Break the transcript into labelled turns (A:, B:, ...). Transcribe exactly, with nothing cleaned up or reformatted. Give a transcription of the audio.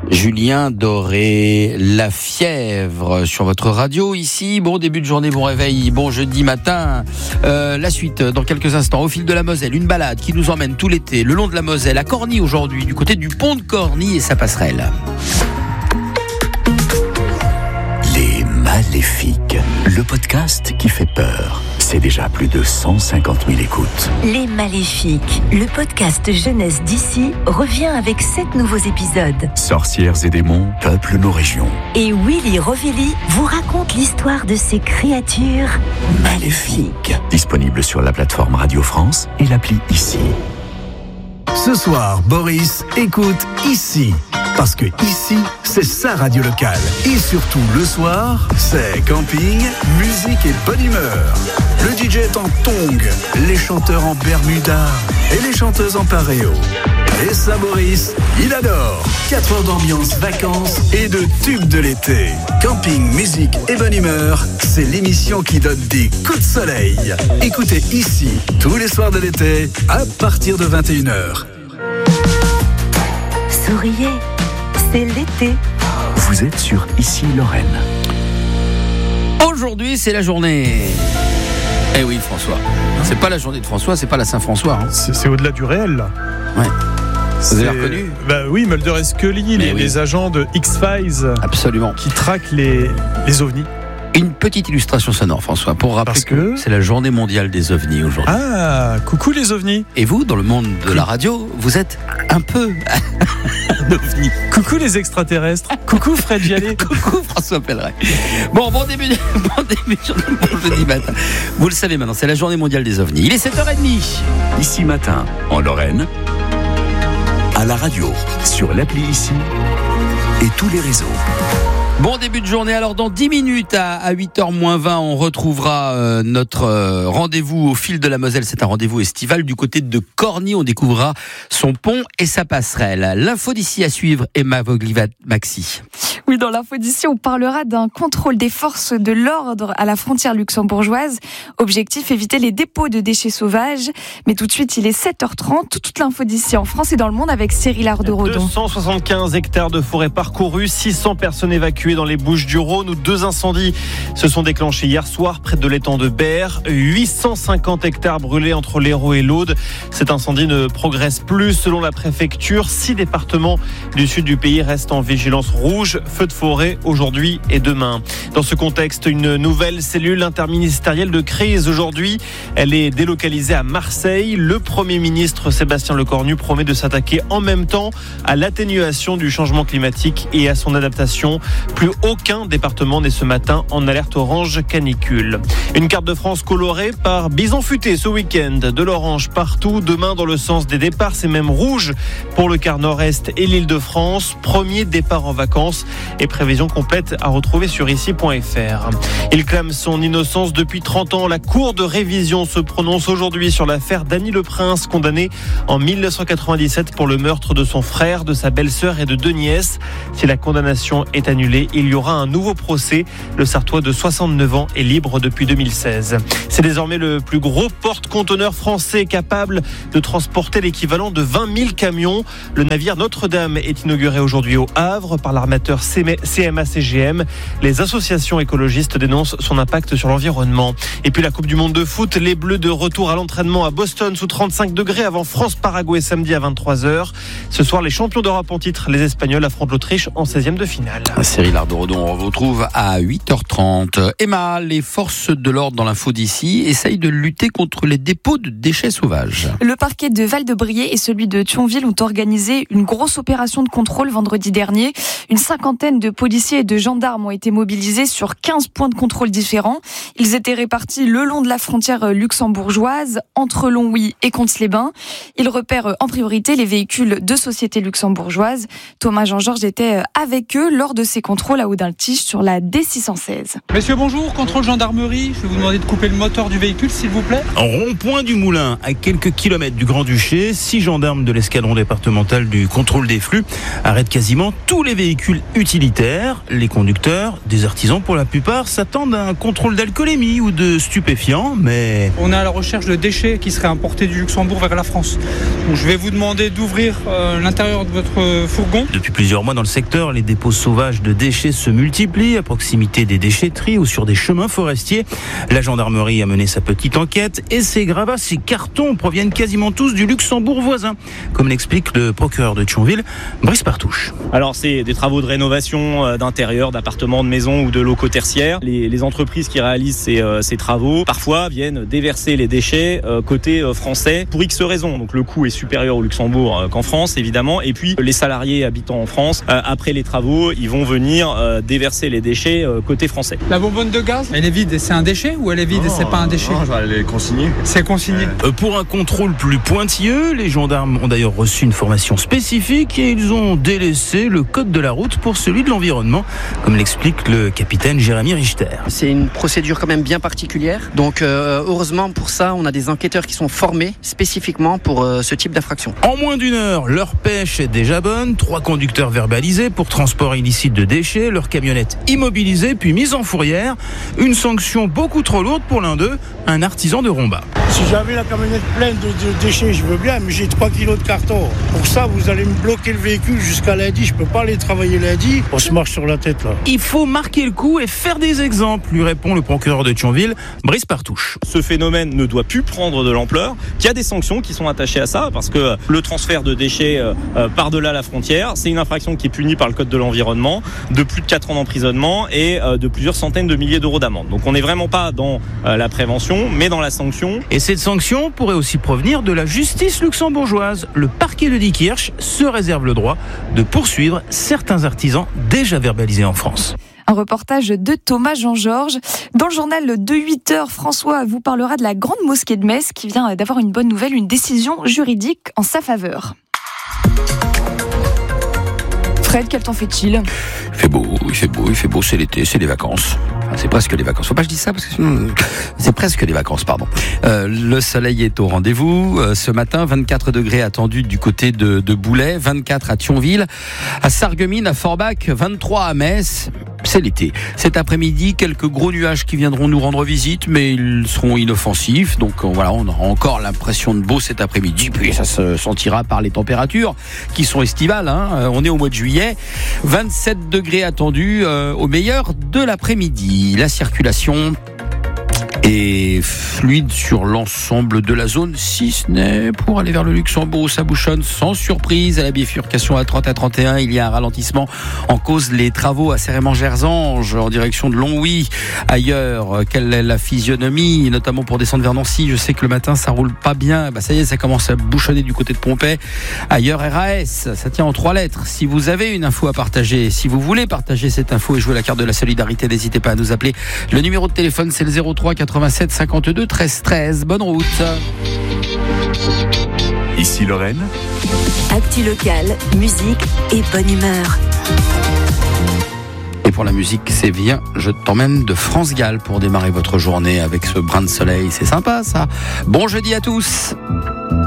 A: Julien Doré, La Fièvre sur votre radio ici. Bon début de journée, bon réveil, bon jeudi matin. Euh, la suite dans quelques instants. Au fil de la Moselle, une balade qui nous emmène tout l'été le long de la Moselle à Corny aujourd'hui, du côté du pont de Corny et sa passerelle.
B: Les Maléfiques, le podcast qui fait peur. C'est déjà plus de cent cinquante mille écoutes.
C: Les Maléfiques, le podcast jeunesse d'ici, revient avec sept nouveaux épisodes.
B: Sorcières et démons peuplent nos régions.
C: Et Willy Rovelli vous raconte l'histoire de ces créatures maléfiques.
B: Disponible sur la plateforme Radio France et l'appli Ici.
D: Ce soir, Boris écoute Ici. Parce que ici, c'est sa radio locale. Et surtout, le soir, c'est camping, musique et bonne humeur. Le D J est en tongs, les chanteurs en bermuda et les chanteuses en paréo. Et ça, Boris, il adore. quatre heures d'ambiance, vacances et de tubes de l'été. Camping, musique et bonne humeur, c'est l'émission qui donne des coups de soleil. Écoutez Ici, tous les soirs de l'été, à partir de vingt et une heures.
C: Souriez, c'est l'été.
B: Vous êtes sur Ici Lorraine.
A: Aujourd'hui, c'est la journée. Eh oui, François. C'est pas la journée de François, c'est pas la Saint-François. Hein.
E: C'est, c'est au-delà du réel, là.
A: Ouais.
E: C'est...
A: Vous avez reconnu ?
E: Bah oui, Mulder et Scully, les,
A: oui.
E: les agents de X-Files.
A: Absolument.
E: Qui traquent les, les ovnis.
A: Une petite illustration sonore, François, pour rappeler
E: Parce
A: que...
E: que
A: c'est la journée mondiale des ovnis aujourd'hui.
E: Ah, coucou les ovnis.
A: Et vous, dans le monde de la radio, vous êtes un peu un ovni.
E: Coucou les extraterrestres. Coucou Fred Jallet.
A: Coucou François Pelleret. Bon, bon début, de, bon début de journée, bon jeudi matin. Vous le savez maintenant, c'est la journée mondiale des ovnis. Il est sept heures trente.
B: Ici matin, en Lorraine, à la radio, sur l'appli Ici et tous les réseaux.
A: Bon début de journée, alors dans dix minutes à huit heures moins vingt, on retrouvera euh, notre euh, rendez-vous au fil de la Moselle. C'est un rendez-vous estival du côté de Corny. On découvrira son pont et sa passerelle. L'info d'ici à suivre, Emma Vogli-Maxi.
F: Oui, dans l'info d'ici, on parlera d'un contrôle des forces de l'ordre à la frontière luxembourgeoise. Objectif, éviter les dépôts de déchets sauvages. Mais tout de suite, il est sept heures trente. Toute l'info d'ici en France et dans le monde avec Cyril Arderodon.
G: deux cent soixante-quinze hectares de forêt parcourus, six cents personnes évacuées dans les Bouches-du-Rhône où deux incendies se sont déclenchés hier soir près de l'étang de Berre. huit cent cinquante hectares brûlés entre l'Hérault et l'Aude. Cet incendie ne progresse plus selon la préfecture. Six départements du sud du pays restent en vigilance rouge. Feu de forêt aujourd'hui et demain. Dans ce contexte, une nouvelle cellule interministérielle de crise aujourd'hui. Elle est délocalisée à Marseille. Le Premier ministre Sébastien Lecornu promet de s'attaquer en même temps à l'atténuation du changement climatique et à son adaptation. Plus aucun département n'est ce matin en alerte orange canicule. Une carte de France colorée par Bison Futé ce week-end. De l'orange partout, demain dans le sens des départs, c'est même rouge pour le quart nord-est et l'Île-de-France. Premier départ en vacances et prévision complète à retrouver sur ici point f r. Il clame son innocence depuis trente ans. La Cour de révision se prononce aujourd'hui sur l'affaire Dany Le Prince, condamné en mille neuf cent quatre-vingt-dix-sept pour le meurtre de son frère, de sa belle-sœur et de deux nièces. Si la condamnation est annulée, il y aura un nouveau procès. Le Sartois de soixante-neuf ans est libre depuis deux mille seize. C'est désormais le plus gros porte-conteneurs français capable de transporter l'équivalent de vingt mille camions. Le navire Notre-Dame est inauguré aujourd'hui au Havre par l'armateur C M A C G M. Les associations écologistes dénoncent son impact sur l'environnement. Et puis la Coupe du Monde de foot, les Bleus de retour à l'entraînement à Boston sous trente-cinq degrés avant France-Paraguay samedi à vingt-trois heures. Ce soir, les champions d'Europe en titre, les Espagnols, affrontent l'Autriche en seizième de finale.
A: Cyril Arderodon, on vous retrouve à huit heures trente. Emma, les forces de l'ordre dans l'info d'ici essayent de lutter contre les dépôts de déchets sauvages.
F: Le parquet de Val-de-Briey et celui de Thionville ont organisé une grosse opération de contrôle vendredi dernier. Une cinquantaine de policiers et de gendarmes ont été mobilisés sur quinze points de contrôle différents. Ils étaient répartis le long de la frontière luxembourgeoise, entre Longwy et Comps-les-Bains. Ils repèrent en priorité les véhicules de sociétés luxembourgeoises. Thomas Jean-Georges était avec eux lors de ces contrôles. contrôle à Audin-le-Tiche sur la D six cent seize.
H: Messieurs, bonjour, contrôle gendarmerie. Je vais vous demander de couper le moteur du véhicule, s'il vous plaît.
I: En rond-point du Moulin, à quelques kilomètres du Grand-Duché, six gendarmes de l'escadron départemental du contrôle des flux arrêtent quasiment tous les véhicules utilitaires. Les conducteurs, des artisans pour la plupart, s'attendent à un contrôle d'alcoolémie ou de stupéfiants, mais...
H: On est à la recherche de déchets qui seraient importés du Luxembourg vers la France. Donc, je vais vous demander d'ouvrir euh, l'intérieur de votre fourgon.
I: Depuis plusieurs mois dans le secteur, les dépôts sauvages de déchets se multiplient à proximité des déchetteries ou sur des chemins forestiers. La gendarmerie a mené sa petite enquête et ces gravats, ces cartons proviennent quasiment tous du Luxembourg voisin, comme l'explique le procureur de Thionville, Brice Partouche.
J: Alors c'est des travaux de rénovation d'intérieur, d'appartements, de maisons ou de locaux tertiaires. Les, les entreprises qui réalisent ces, euh, ces travaux, parfois viennent déverser les déchets euh, côté euh, français pour X raisons. Donc le coût est supérieur au Luxembourg euh, qu'en France, évidemment. Et puis les salariés habitant en France, euh, après les travaux, ils vont venir euh, déverser les déchets euh, côté français.
H: La bonbonne de gaz, elle est vide et c'est un déchet ou elle est vide
K: non,
H: et c'est pas un déchet?
K: Non, elle est consignée.
H: C'est consigné.
I: Euh, pour un contrôle plus pointilleux, les gendarmes ont d'ailleurs reçu une formation spécifique et ils ont délaissé le code de la route pour celui de l'environnement, comme l'explique le capitaine Jérémy Richter.
L: C'est une procédure quand même bien particulière. Donc euh, heureusement pour ça, on a des enquêteurs qui sont formés spécifiquement pour euh, ce type d'infraction.
I: En moins d'une heure, leur pêche est déjà bonne. Trois conducteurs verbalisés pour transport illicite de déchets, leur camionnette immobilisée puis mise en fourrière. Une sanction beaucoup trop lourde pour l'un d'eux, un artisan de Romba.
M: Si j'avais la camionnette pleine de, de déchets, je veux bien, mais j'ai trois kilos de carton. Pour ça, vous allez me bloquer le véhicule jusqu'à lundi. Je peux pas aller travailler lundi. On se marche sur la tête, là.
I: Il faut marquer le coup et faire des exemples, lui répond le procureur de Thionville, Brice Partouche.
J: Ce phénomène ne doit plus prendre de l'ampleur, qu'il y a des sanctions qui sont attachées à ça, parce que le transfert de déchets euh, par-delà la frontière, c'est une infraction qui est punie par le code de l'environnement, de plus de quatre ans d'emprisonnement et euh, de plusieurs centaines de milliers d'euros d'amende. Donc on n'est vraiment pas dans euh, la prévention, mais dans la sanction.
I: Et cette sanction pourrait aussi provenir de la justice luxembourgeoise. Le parquet de Diekirch se réserve le droit de poursuivre certains artisans déjà verbalisés en France.
F: Un reportage de Thomas Jean-Georges. Dans le journal de huit heures, François vous parlera de la grande mosquée de Metz qui vient d'avoir une bonne nouvelle, une décision juridique en sa faveur. Fred, quel temps fait-il ?
A: Il fait beau, il fait beau, il fait beau, c'est l'été, c'est les vacances. Enfin, c'est presque les vacances. Faut pas que je dise ça parce que c'est presque les vacances, pardon. Euh, le soleil est au rendez-vous. Euh, ce matin, vingt-quatre degrés attendus du côté de, de Boulay, vingt-quatre à Thionville, à Sarreguemines, à Forbach, vingt-trois à Metz. C'est l'été. Cet après-midi, quelques gros nuages qui viendront nous rendre visite, mais ils seront inoffensifs. Donc voilà, on aura encore l'impression de beau cet après-midi. Puis ça se sentira par les températures qui sont estivales. Hein. On est au mois de juillet. vingt-sept degrés attendus euh, au meilleur de l'après-midi. La circulation est fluide sur l'ensemble de la zone, si ce n'est pour aller vers le Luxembourg où ça bouchonne sans surprise. À la bifurcation A trente à trente et un, il y a un ralentissement en cause les travaux à Cérémont-Gerzange en direction de Longwy. Ailleurs, quelle est la physionomie, notamment pour descendre vers Nancy? Je sais que le matin ça roule pas bien, bah ça y est, ça commence à bouchonner du côté de Pompey. Ailleurs, R A S, ça tient en trois lettres. Si vous avez une info à partager, si vous voulez partager cette info et jouer la carte de la solidarité, n'hésitez pas à nous appeler. Le numéro de téléphone, c'est le zéro trois quatre-vingt-sept cinquante-deux treize treize. Bonne route.
B: Ici Lorraine.
C: Actu locale, musique et bonne humeur.
A: Et pour la musique, c'est bien, je t'emmène de France Gall pour démarrer votre journée avec ce brin de soleil. C'est sympa ça. Bon jeudi à tous.